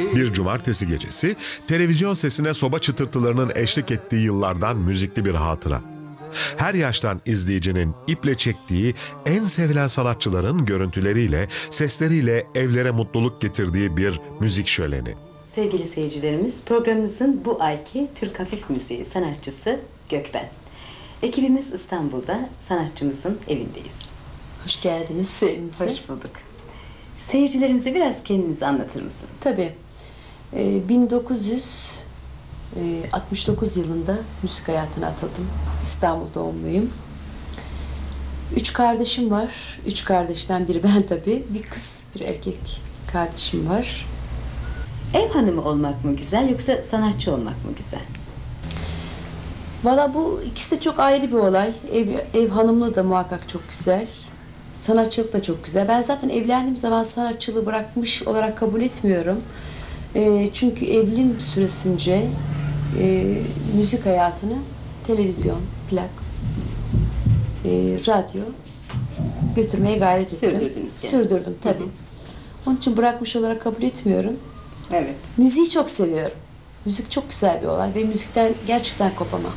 Bir cumartesi gecesi televizyon sesine soba çıtırtılarının eşlik ettiği yıllardan müzikli bir hatıra. Her yaştan izleyicinin iple çektiği en sevilen sanatçıların görüntüleriyle, sesleriyle evlere mutluluk getirdiği bir müzik şöleni. Sevgili seyircilerimiz, programımızın bu ayki Türk Hafif Müziği sanatçısı Gökben. Ekibimiz İstanbul'da, sanatçımızın evindeyiz. Hoş geldiniz evimize. Hoş bulduk. Seyircilerimize biraz kendinizi anlatır mısınız? Tabii. 1969 yılında müzik hayatına atıldım. İstanbul doğumluyum. 3 kardeşim var. 3 kardeşten biri ben tabii. Bir kız, bir erkek kardeşim var. Ev hanımı olmak mı güzel yoksa sanatçı olmak mı güzel? Valla bu ikisi de çok ayrı bir olay. Ev hanımlığı da muhakkak çok güzel. Sanatçılık da çok güzel. Ben zaten evlendiğim zaman sanatçılığı bırakmış olarak kabul etmiyorum. Çünkü evliliğim süresince müzik hayatını televizyon, plak, radyo götürmeye gayret ettim. Sürdürdünüz yani. Sürdürdüm tabii. Onun için bırakmış olarak kabul etmiyorum. Evet. Müziği çok seviyorum. Müzik çok güzel bir olay ve müzikten gerçekten kopamam.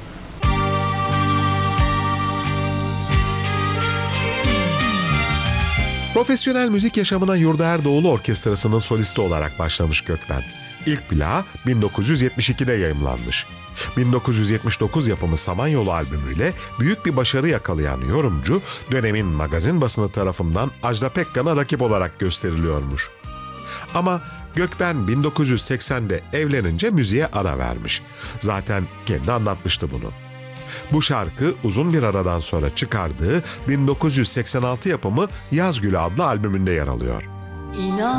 Profesyonel müzik yaşamına Yurdaer Doğulu Orkestrası'nın solisti olarak başlamış Gökben. İlk plağı 1972'de yayımlanmış. 1979 yapımı Samanyolu albümüyle büyük bir başarı yakalayan yorumcu, dönemin magazin basını tarafından Ajda Pekkan'a rakip olarak gösteriliyormuş. Ama Gökben 1980'de evlenince müziğe ara vermiş. Zaten kendi anlatmıştı bunu. Bu şarkı uzun bir aradan sonra çıkardığı 1986 yapımı Yaz Gülü adlı albümünde yer alıyor. İnan